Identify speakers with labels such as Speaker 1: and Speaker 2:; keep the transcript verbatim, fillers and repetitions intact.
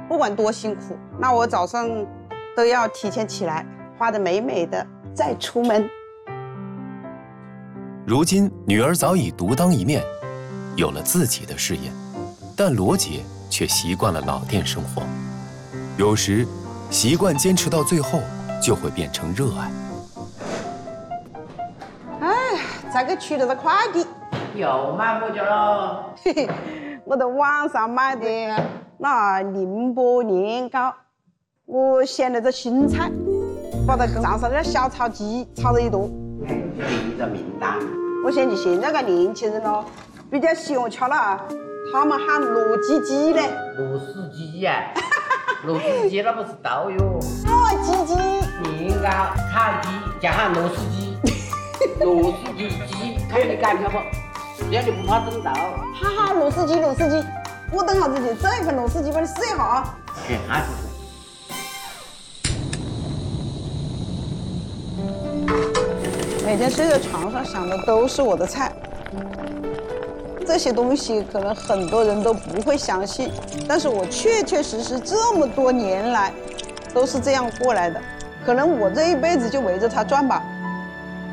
Speaker 1: 不管多辛苦，那我早上都要提前起来，画得美美的再出门。
Speaker 2: 如今女儿早已独当一面，有了自己的事业，但罗姐却习惯了老店生活。有时习惯坚持到最后，就会变成热爱。
Speaker 1: 哎，再给取了个快递，
Speaker 3: 又买么家了？
Speaker 1: 嘿嘿，我在网上买的那宁波年糕，我选了个新菜，把它上上点小炒鸡炒了一坨。
Speaker 3: 听着名堂。
Speaker 1: 我嫌弃现在个年轻人咯，比较喜巧了，他们喊糯鸡鸡嘞。
Speaker 3: 螺丝鸡呀，螺丝鸡那不是豆哟。
Speaker 1: 哦，鸡鸡。
Speaker 3: 年糕、炒鸡，加喊螺丝鸡。螺丝鸡鸡，看你敢跳不？只要你不怕整到。
Speaker 1: 哈哈，螺丝鸡，螺丝鸡，我等下子去整一份螺丝鸡，帮你试一下啊。
Speaker 3: 去，还是。
Speaker 1: 每天睡在床上想的都是我的菜，这些东西可能很多人都不会相信，但是我确确实实这么多年来都是这样过来的。可能我这一辈子就围着它转吧。